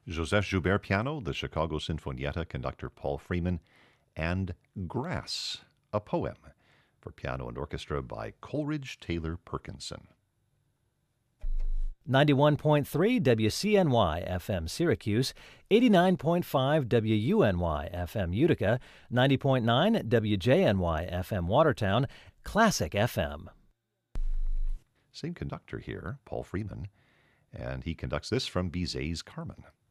Joseph Joubert piano, the Chicago Sinfonietta conductor Paul Freeman, and Grass, a poem for piano and orchestra by Coleridge Taylor Perkinson. 91.3 WCNY FM Syracuse, 89.5 WUNY FM Utica, 90.9 WJNY FM Watertown, Classic FM. Same conductor here, Paul Freeman, and he conducts this from Bizet's Carmen.